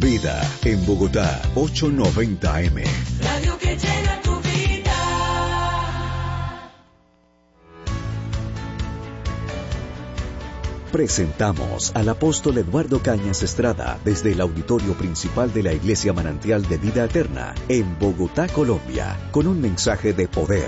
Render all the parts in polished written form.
Vida en Bogotá, 890 AM. Radio que llena tu vida. Presentamos al apóstol Eduardo Cañas Estrada desde el auditorio principal de la Iglesia Manantial de Vida Eterna en Bogotá, Colombia, con un mensaje de poder.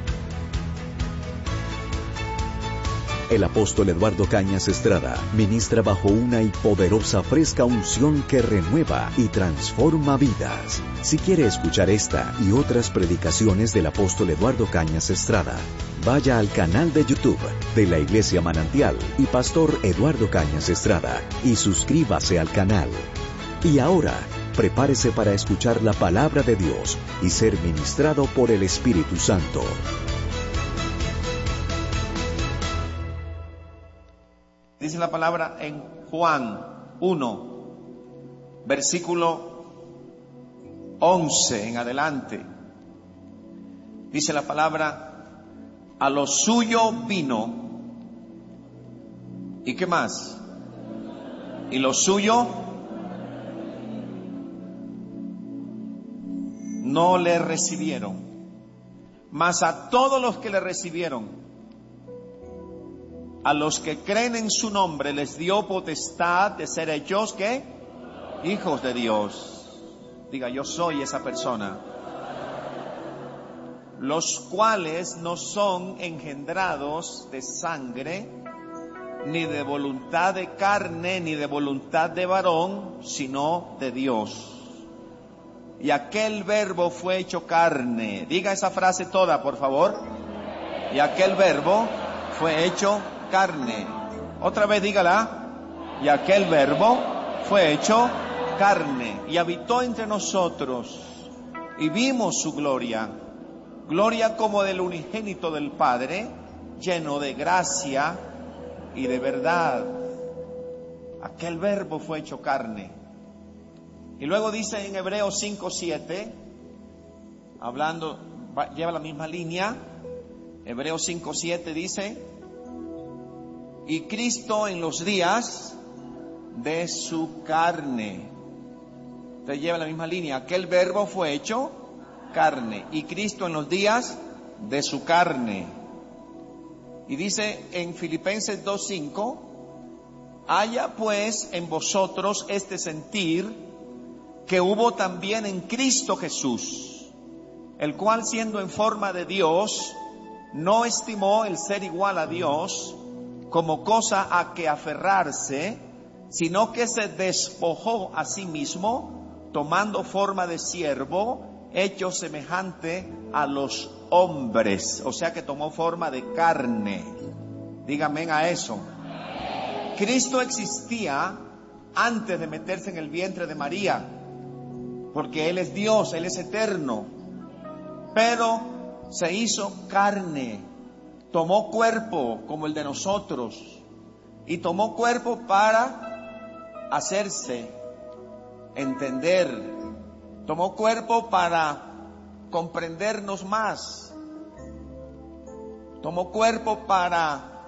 El apóstol Eduardo Cañas Estrada ministra bajo una y poderosa fresca unción que renueva y transforma vidas. Si quiere escuchar esta y otras predicaciones del apóstol Eduardo Cañas Estrada, vaya al canal de YouTube de la Iglesia Manantial y Pastor Eduardo Cañas Estrada y suscríbase al canal. Y ahora, prepárese para escuchar la palabra de Dios y ser ministrado por el Espíritu Santo. Dice la palabra en Juan 1, versículo 11 en adelante. Dice la palabra, a lo suyo vino. ¿Y qué más? Y lo suyo no le recibieron. Mas a todos los que le recibieron, a los que creen en su nombre, les dio potestad de ser hechos, ¿qué? Hijos de Dios. Diga, yo soy esa persona. Los cuales no son engendrados de sangre, ni de voluntad de carne, ni de voluntad de varón, sino de Dios. Y aquel verbo fue hecho carne. Diga esa frase toda, por favor. Y aquel verbo fue hecho carne. Otra vez dígala. Y aquel verbo fue hecho carne y habitó entre nosotros y vimos su gloria, gloria como del unigénito del Padre, lleno de gracia y de verdad. Aquel verbo fue hecho carne. Y luego dice en Hebreos 5:7, hablando, lleva la misma línea. Hebreos 5:7 dice, y Cristo en los días de su carne. Entonces lleva la misma línea. Aquel verbo fue hecho carne. Y Cristo en los días de su carne. Y dice en Filipenses 2:5, haya pues en vosotros este sentir que hubo también en Cristo Jesús, el cual siendo en forma de Dios, no estimó el ser igual a Dios como cosa a que aferrarse, sino que se despojó a sí mismo, tomando forma de siervo, hecho semejante a los hombres. O sea que tomó forma de carne. Dígame a eso. Cristo existía antes de meterse en el vientre de María, porque Él es Dios, Él es eterno. Pero se hizo carne. Tomó cuerpo como el de nosotros y tomó cuerpo para hacerse entender. Tomó cuerpo para comprendernos más. Tomó cuerpo para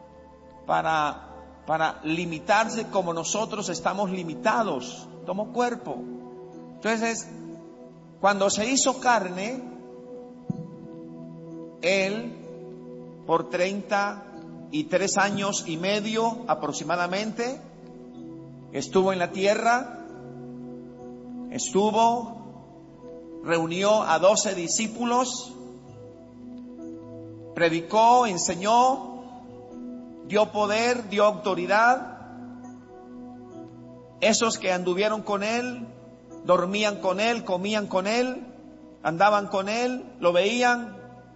limitarse como nosotros estamos limitados. Tomó cuerpo. Entonces, cuando se hizo carne, Él por 33 años y medio aproximadamente estuvo en la tierra, reunió a 12 discípulos, predicó, enseñó, dio poder, dio autoridad. Esos que anduvieron con Él, dormían con Él, comían con Él, andaban con Él, lo veían.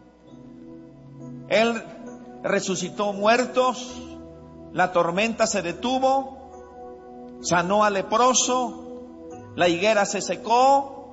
Él resucitó muertos, la tormenta se detuvo, sanó al leproso, la higuera se secó,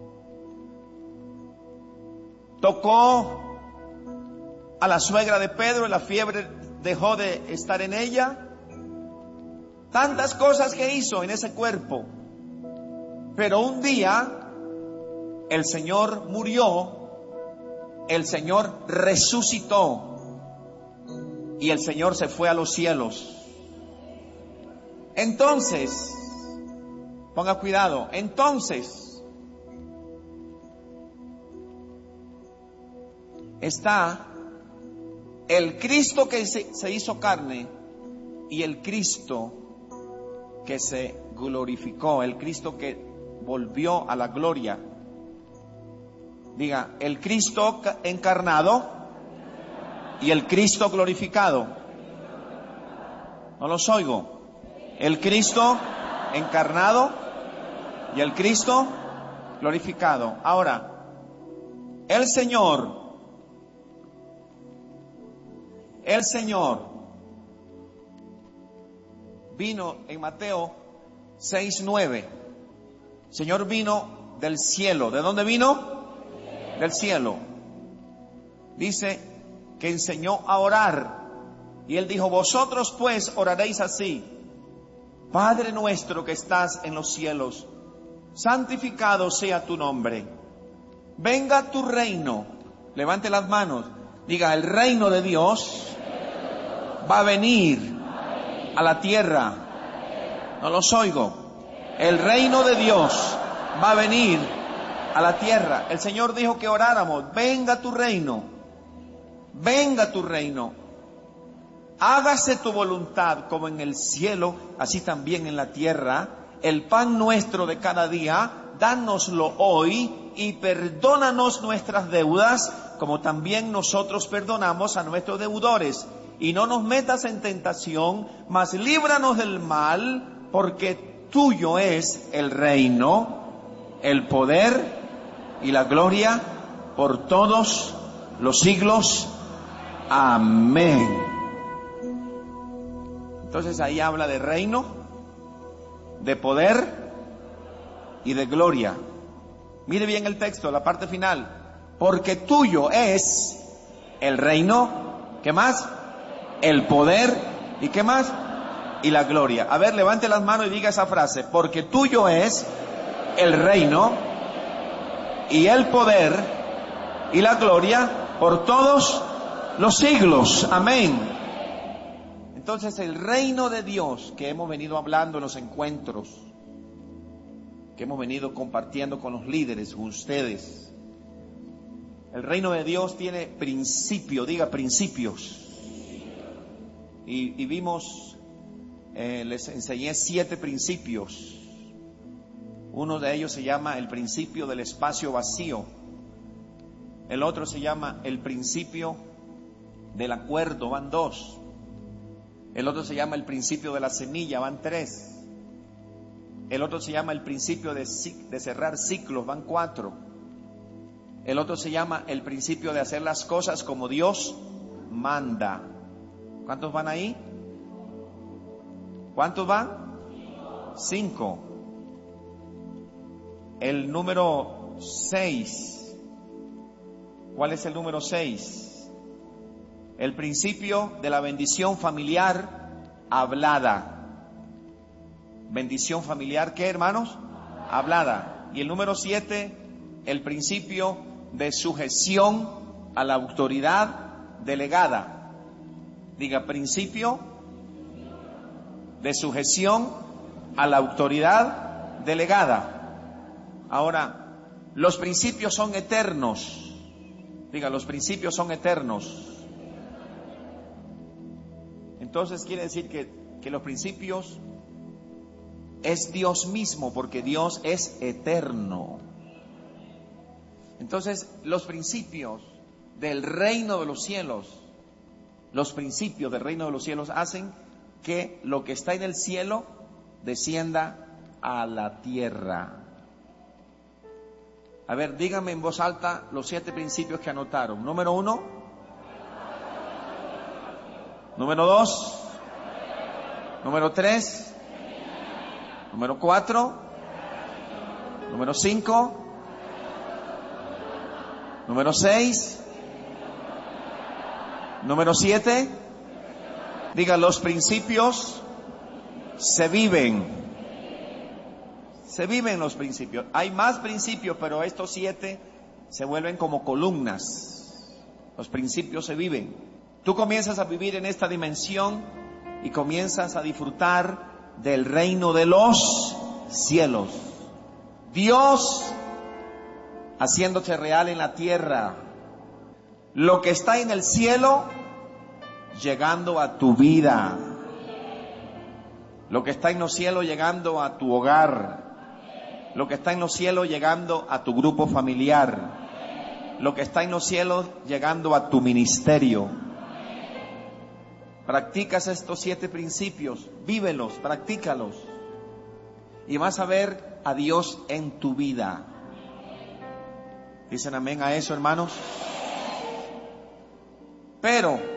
tocó a la suegra de Pedro y la fiebre dejó de estar en ella. Tantas cosas que hizo en ese cuerpo. Pero un día el Señor murió, el Señor resucitó y el Señor se fue a los cielos. Entonces, Ponga cuidado. Entonces, está el Cristo que se hizo carne y el Cristo que se glorificó, el Cristo que volvió a la gloria. Diga, el Cristo encarnado y el Cristo glorificado. No los oigo. El Cristo encarnado y el Cristo glorificado. Ahora, el Señor vino en Mateo 6:9. Señor vino del cielo. ¿De dónde vino? Del cielo. Dice que enseñó a orar. Y él dijo, vosotros pues oraréis así: Padre nuestro que estás en los cielos, santificado sea tu nombre. Venga tu reino. Levante las manos. Diga, el reino de Dios va a venir a la tierra. No los oigo. El reino de Dios va a venir a la tierra. El Señor dijo que oráramos: venga tu reino, venga tu reino, hágase tu voluntad como en el cielo, así también en la tierra. El pan nuestro de cada día, dánoslo hoy, y perdónanos nuestras deudas, como también nosotros perdonamos a nuestros deudores. Y no nos metas en tentación, mas líbranos del mal, porque tuyo es el reino, el poder y la gloria por todos los siglos. Amén. Entonces ahí habla de reino, de poder y de gloria. Mire bien el texto, la parte final. Porque tuyo es el reino, ¿qué más? El poder, ¿y qué más? Y la gloria. A ver, levante las manos y diga esa frase. Porque tuyo es el reino y el poder y la gloria por todos los siglos. Amén. Entonces el reino de Dios que hemos venido hablando en los encuentros, que hemos venido compartiendo con los líderes, con ustedes, el reino de Dios tiene principio, diga principios. Y vimos, les enseñé 7 principios. Uno de ellos se llama el principio del espacio vacío. El otro se llama el principio del acuerdo, van 2. El otro se llama el principio de la semilla, van 3. El otro se llama el principio de cerrar ciclos, van 4. El otro se llama el principio de hacer las cosas como Dios manda. ¿Cuántos van ahí? ¿Cuántos van? 5. El número 6. ¿Cuál es el número 6? El principio de la bendición familiar hablada. Bendición familiar, ¿qué, hermanos? Hablada. Y el número 7, el principio de sujeción a la autoridad delegada. Diga, principio de sujeción a la autoridad delegada. Ahora, los principios son eternos. Diga, los principios son eternos. Entonces quiere decir que los principios es Dios mismo, porque Dios es eterno. Entonces, los principios del reino de los cielos, los principios del reino de los cielos hacen que lo que está en el cielo descienda a la tierra. A ver, díganme en voz alta los 7 principios que anotaron. Número 1. Número 2. Número 3. Número 4. Número 5. Número 6. Número 7. Diga, los principios se viven. Se viven los principios. Hay más principios, pero estos 7 se vuelven como columnas. Los principios se viven. Tú comienzas a vivir en esta dimensión y comienzas a disfrutar del reino de los cielos. Dios haciéndose real en la tierra. Lo que está en el cielo llegando a tu vida. Lo que está en los cielos llegando a tu hogar. Lo que está en los cielos llegando a tu grupo familiar. Lo que está en los cielos llegando a tu ministerio. Practicas estos 7 principios, vívelos, practícalos. Y vas a ver a Dios en tu vida. ¿Dicen amén a eso, hermanos? Pero